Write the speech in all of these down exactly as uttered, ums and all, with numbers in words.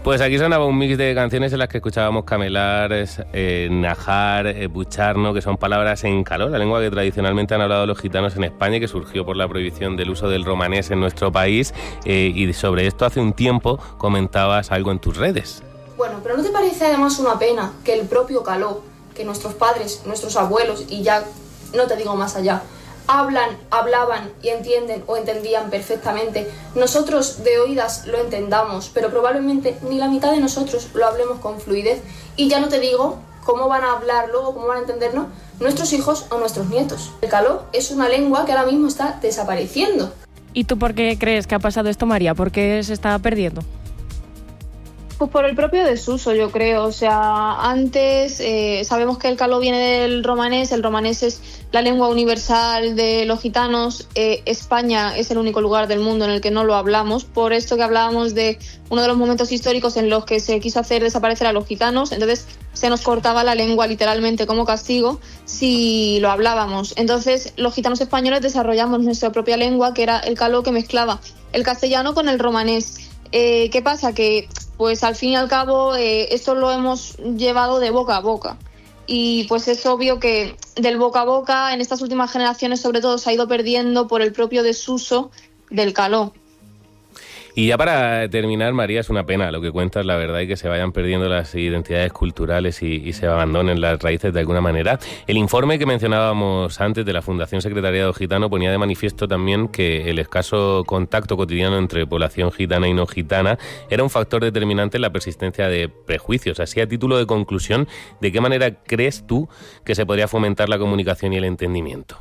Pues aquí sonaba un mix de canciones en las que escuchábamos camelar, eh, najar, eh, bucharno, que son palabras en caló, la lengua que tradicionalmente han hablado los gitanos en España y que surgió por la prohibición del uso del romanés en nuestro país. Eh, y sobre esto hace un tiempo comentabas algo en tus redes. Bueno, pero ¿no te parece además una pena que el propio caló, que nuestros padres, nuestros abuelos y ya no te digo más allá, hablan, hablaban y entienden o entendían perfectamente, nosotros de oídas lo entendamos, pero probablemente ni la mitad de nosotros lo hablemos con fluidez? Y ya no te digo cómo van a hablar luego, cómo van a entendernos nuestros hijos o nuestros nietos. El caló es una lengua que ahora mismo está desapareciendo. ¿Y tú por qué crees que ha pasado esto, María? ¿Por qué se está perdiendo? Pues por el propio desuso, yo creo. O sea, antes eh, sabemos que el caló viene del romanés. El romanés es la lengua universal de los gitanos. Eh, España es el único lugar del mundo en el que no lo hablamos. Por esto que hablábamos de uno de los momentos históricos en los que se quiso hacer desaparecer a los gitanos. Entonces se nos cortaba la lengua literalmente como castigo si lo hablábamos. Entonces los gitanos españoles desarrollamos nuestra propia lengua, que era el caló, que mezclaba el castellano con el romanés. Eh, ¿Qué pasa? Que pues al fin y al cabo eh, esto lo hemos llevado de boca a boca y pues es obvio que del boca a boca en estas últimas generaciones sobre todo se ha ido perdiendo por el propio desuso del caló. Y ya para terminar, María, es una pena lo que cuentas, la verdad, y que se vayan perdiendo las identidades culturales y, y se abandonen las raíces de alguna manera. El informe que mencionábamos antes de la Fundación Secretariado Gitano ponía de manifiesto también que el escaso contacto cotidiano entre población gitana y no gitana era un factor determinante en la persistencia de prejuicios. Así, a título de conclusión, ¿de qué manera crees tú que se podría fomentar la comunicación y el entendimiento?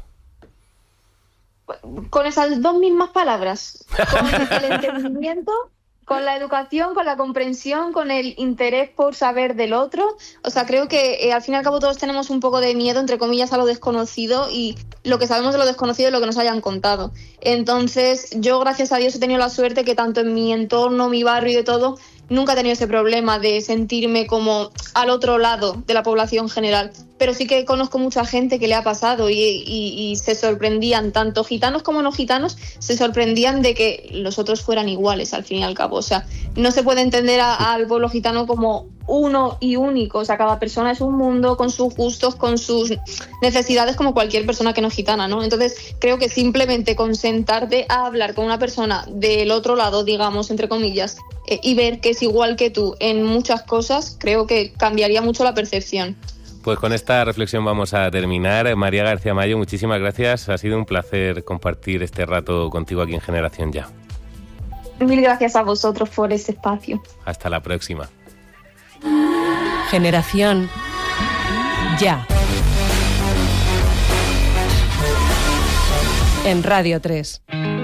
Con esas dos mismas palabras, con el entendimiento, con la educación, con la comprensión, con el interés por saber del otro. O sea, creo que eh, al fin y al cabo todos tenemos un poco de miedo, entre comillas, a lo desconocido, y lo que sabemos de lo desconocido es lo que nos hayan contado. Entonces, yo, gracias a Dios, he tenido la suerte que tanto en mi entorno, mi barrio y de todo, nunca he tenido ese problema de sentirme como al otro lado de la población general. Pero sí que conozco mucha gente que le ha pasado y, y, y se sorprendían, tanto gitanos como no gitanos, se sorprendían de que los otros fueran iguales al fin y al cabo. O sea, no se puede entender a, al pueblo gitano como uno y único. O sea, cada persona es un mundo con sus gustos, con sus necesidades, como cualquier persona que no es gitana, ¿no? Entonces, creo que simplemente con sentarte a hablar con una persona del otro lado, digamos, entre comillas, eh, y ver que es igual que tú en muchas cosas, creo que cambiaría mucho la percepción. Pues con esta reflexión vamos a terminar. María García Mayo, muchísimas gracias. Ha sido un placer compartir este rato contigo aquí en Generación Ya. Mil gracias a vosotros por este espacio. Hasta la próxima. Generación Ya. En Radio tres.